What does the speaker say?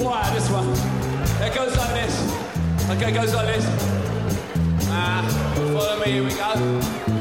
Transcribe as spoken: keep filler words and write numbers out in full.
choir, this one. It goes like this. Okay, it goes like this. Ah, follow me, here we go.